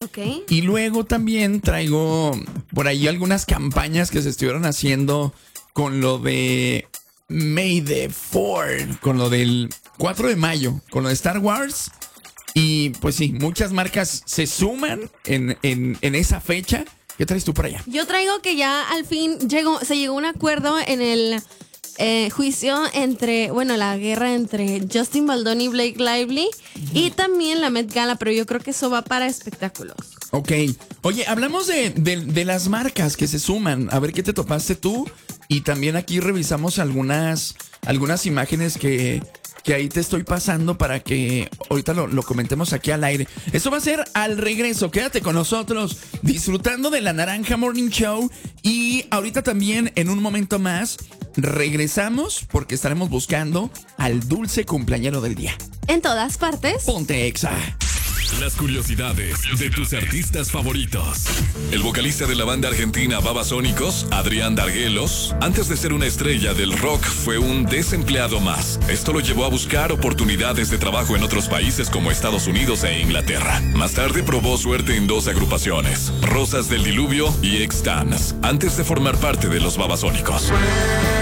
Ok. Y luego también traigo por ahí algunas campañas que se estuvieron haciendo con lo de May the 4th, con lo del 4 de mayo, con lo de Star Wars. Y pues sí, muchas marcas se suman en esa fecha. ¿Qué traes tú por allá? Yo traigo que ya al fin se llegó a un acuerdo en el juicio la guerra entre Justin Baldoni y Blake Lively y también la Met Gala, pero yo creo que eso va para espectáculos. Ok. Oye, hablamos de las marcas que se suman. A ver qué te topaste tú. Y también aquí revisamos algunas imágenes que ahí te estoy pasando para que ahorita lo comentemos aquí al aire. Eso va a ser al regreso. Quédate con nosotros disfrutando de la Naranja Morning Show. Y ahorita también en un momento más regresamos porque estaremos buscando al dulce cumpleañero del día. En todas partes. Ponte Exa. Las curiosidades de tus artistas favoritos. El vocalista de la banda argentina Babasónicos, Adrián Darguelos, antes de ser una estrella del rock, fue un desempleado más. Esto lo llevó a buscar oportunidades de trabajo en otros países como Estados Unidos e Inglaterra. Más tarde probó suerte en 2 agrupaciones, Rosas del Diluvio y Extans, antes de formar parte de los Babasónicos.